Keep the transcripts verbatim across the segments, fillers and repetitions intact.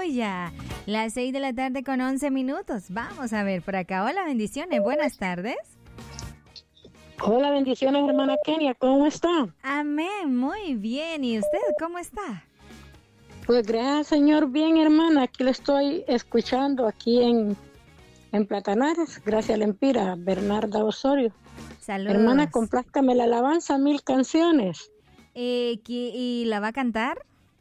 Aleluya. Las seis de la tarde con once minutos. Vamos a ver por acá. Hola, bendiciones. Buenas tardes. Hola, bendiciones, hermana Kenia. ¿Cómo está? Amén. Muy bien. ¿Y usted cómo está? Pues gracias, Señor. Bien, hermana. Aquí lo estoy escuchando aquí en, en Platanares. Gracias, Lempira. Bernarda Osorio. Saludos. Hermana, complázcame la alabanza, Mil Canciones. Eh, ¿Y la va a cantar?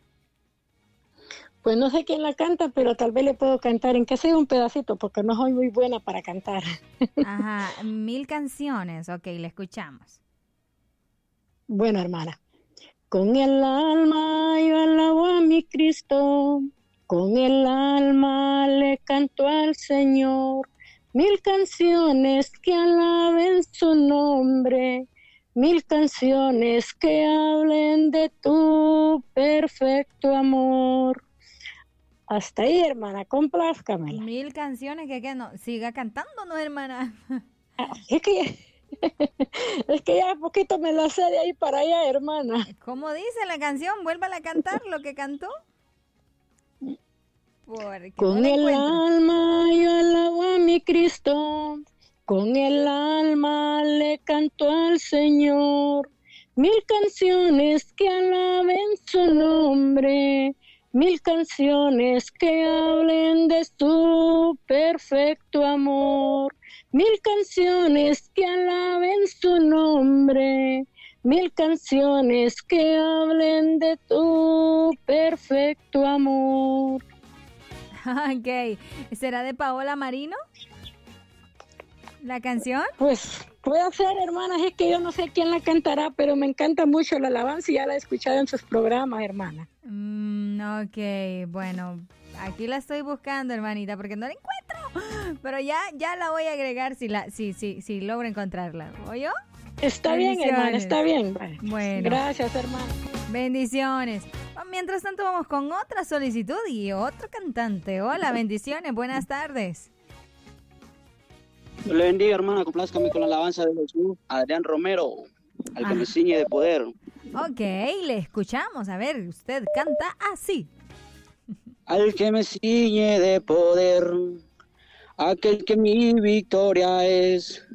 Pues no sé quién la canta, pero tal vez le puedo cantar en que sea un pedacito, porque no soy muy buena para cantar. Ajá, Mil Canciones. Ok, le escuchamos. Bueno, hermana. Con el alma yo alabo a mi Cristo, con el alma le canto al Señor. Mil canciones que alaben su nombre, mil canciones que hablen de tu perfecto amor. Hasta ahí, hermana, complázcamela. Mil canciones que, que no, siga cantando, ¿no, hermana? Es que ya, es que ya poquito me la sé de ahí para allá, hermana. ¿Cómo dice la canción? Vuélvala a cantar lo que cantó. Porque con no el encuentro. alma yo alabo a mi Cristo, con el alma le canto al Señor. Mil canciones que alaben su nombre, mil canciones que hablen de su perfecto amor. Mil canciones que alaben su nombre, mil canciones que hablen de tu perfecto amor. Ok, ¿será de Paola Marino la canción? Pues puede ser, hermanas, es que yo no sé quién la cantará, pero me encanta mucho la alabanza y ya la he escuchado en sus programas, hermana. Mm, ok, bueno, aquí la estoy buscando, hermanita, porque no la encuentro, pero ya, ya la voy a agregar si la, si, si, si logro encontrarla, ¿oyó? Está bien, hermana, está bien. Vale. Bueno. Gracias, hermana. Bendiciones. Mientras tanto vamos con otra solicitud y otro cantante. Hola, bendiciones, buenas tardes. Dios le bendiga, hermana, complázcame con la alabanza de Jesús, Adrián Romero, al que ah. me ciñe de poder. Ok, le escuchamos. A ver, usted canta así. Al que me ciñe de poder, aquel que mi victoria es,